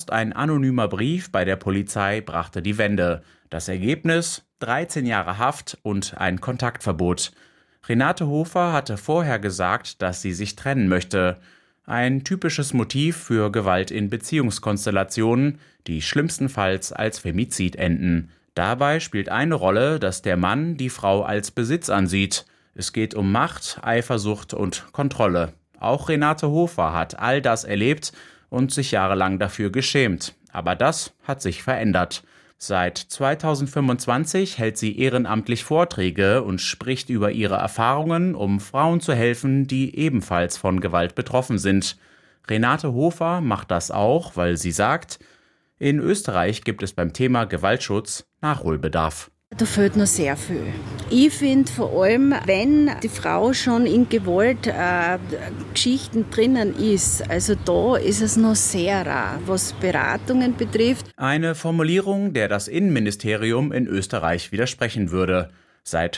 Erst ein anonymer Brief bei der Polizei brachte die Wende. Das Ergebnis: 13 Jahre Haft und ein Kontaktverbot. Renate Hofer hatte vorher gesagt, dass sie sich trennen möchte. Ein typisches Motiv für Gewalt in Beziehungskonstellationen, die schlimmstenfalls als Femizid enden. Dabei spielt eine Rolle, dass der Mann die Frau als Besitz ansieht. Es geht um Macht, Eifersucht und Kontrolle. Auch Renate Hofer hat all das erlebt und sich jahrelang dafür geschämt. Aber das hat sich verändert. Seit 2025 hält sie ehrenamtlich Vorträge und spricht über ihre Erfahrungen, um Frauen zu helfen, die ebenfalls von Gewalt betroffen sind. Renate Hofer macht das auch, weil sie sagt, in Österreich gibt es beim Thema Gewaltschutz Nachholbedarf. Da fehlt noch sehr viel. Ich finde vor allem, wenn die Frau schon in Gewaltgeschichten drinnen ist, also da ist es noch sehr rar, was Beratungen betrifft. Eine Formulierung, der das Innenministerium in Österreich widersprechen würde. Seit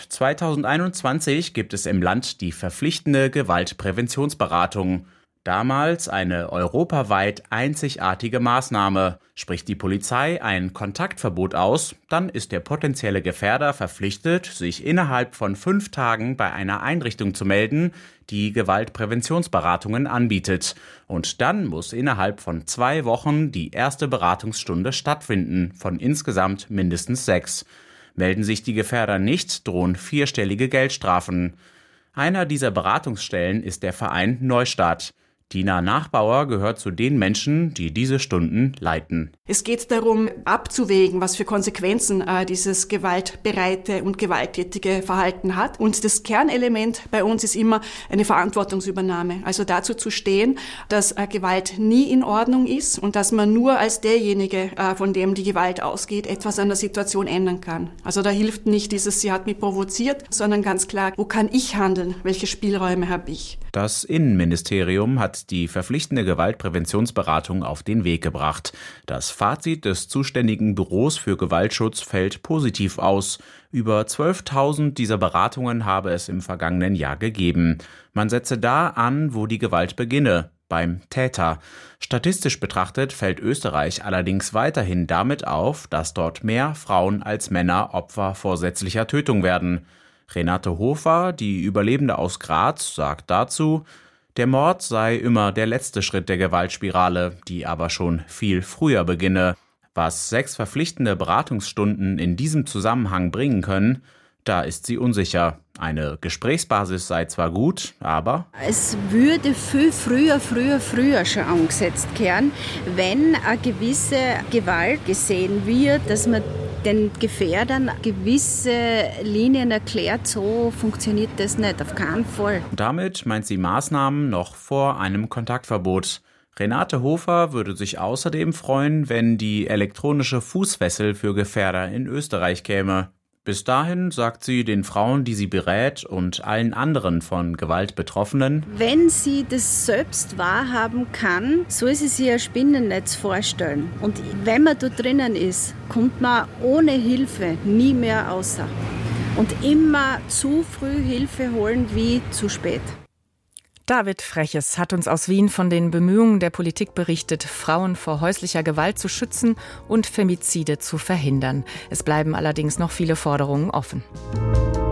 2021 gibt es im Land die verpflichtende Gewaltpräventionsberatung. Damals eine europaweit einzigartige Maßnahme. Spricht die Polizei ein Kontaktverbot aus, dann ist der potenzielle Gefährder verpflichtet, sich innerhalb von 5 Tagen bei einer Einrichtung zu melden, die Gewaltpräventionsberatungen anbietet. Und dann muss innerhalb von 2 Wochen die erste Beratungsstunde stattfinden, von insgesamt mindestens 6. Melden sich die Gefährder nicht, drohen 4-stellige Geldstrafen. Einer dieser Beratungsstellen ist der Verein Neustart. Tina Nachbauer gehört zu den Menschen, die diese Stunden leiten. Es geht darum, abzuwägen, was für Konsequenzen dieses gewaltbereite und gewalttätige Verhalten hat. Und das Kernelement bei uns ist immer eine Verantwortungsübernahme. Also dazu zu stehen, dass Gewalt nie in Ordnung ist und dass man nur als derjenige, von dem die Gewalt ausgeht, etwas an der Situation ändern kann. Also da hilft nicht dieses, sie hat mich provoziert, sondern ganz klar, wo kann ich handeln? Welche Spielräume habe ich? Das Innenministerium hat die verpflichtende Gewaltpräventionsberatung auf den Weg gebracht. Das Fazit des zuständigen Büros für Gewaltschutz fällt positiv aus. Über 12.000 dieser Beratungen habe es im vergangenen Jahr gegeben. Man setze da an, wo die Gewalt beginne, beim Täter. Statistisch betrachtet fällt Österreich allerdings weiterhin damit auf, dass dort mehr Frauen als Männer Opfer vorsätzlicher Tötung werden. Renate Hofer, die Überlebende aus Graz, sagt dazu, der Mord sei immer der letzte Schritt der Gewaltspirale, die aber schon viel früher beginne. Was 6 verpflichtende Beratungsstunden in diesem Zusammenhang bringen können, da ist sie unsicher. Eine Gesprächsbasis sei zwar gut, aber es würde viel früher schon angesetzt werden, wenn eine gewisse Gewalt gesehen wird, dass man den Gefährdern gewisse Linien erklärt, so funktioniert das nicht, auf keinen Fall. Damit meint sie Maßnahmen noch vor einem Kontaktverbot. Renate Hofer würde sich außerdem freuen, wenn die elektronische Fußfessel für Gefährder in Österreich käme. Bis dahin sagt sie den Frauen, die sie berät, und allen anderen von Gewalt Betroffenen: Wenn sie das selbst wahrhaben kann, soll sie sich ein Spinnennetz vorstellen. Und wenn man da drinnen ist, kommt man ohne Hilfe nie mehr außer. Und immer zu früh Hilfe holen wie zu spät. David Freches hat uns aus Wien von den Bemühungen der Politik berichtet, Frauen vor häuslicher Gewalt zu schützen und Femizide zu verhindern. Es bleiben allerdings noch viele Forderungen offen.